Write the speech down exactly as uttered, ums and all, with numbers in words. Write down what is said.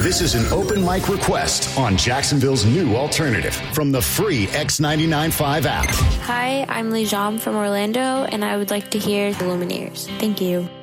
This is an open mic request on Jacksonville's new alternative from the free X ninety-nine point five app. Hi, I'm Lee Jom from Orlando, and I would like to hear the Lumineers. Thank you.